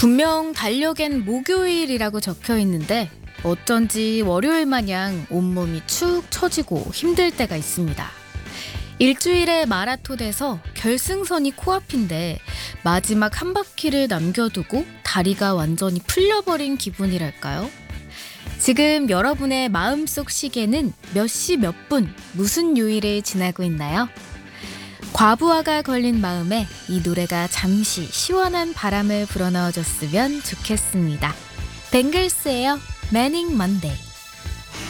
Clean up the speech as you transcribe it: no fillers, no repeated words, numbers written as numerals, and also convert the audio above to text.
분명 달력엔 목요일이라고 적혀 있는데 어쩐지 월요일 마냥 온몸이 축 처지고 힘들 때가 있습니다. 일주일의 마라톤에서 결승선이 코앞인데 마지막 한 바퀴를 남겨두고 다리가 완전히 풀려버린 기분이랄까요? 지금 여러분의 마음속 시계는 몇 시 몇 분 무슨 요일을 지나고 있나요? 과부하가 걸린 마음에 이 노래가 잠시 시원한 바람을 불어넣어줬으면 좋겠습니다. 뱅글스예요. 매닝 먼데이.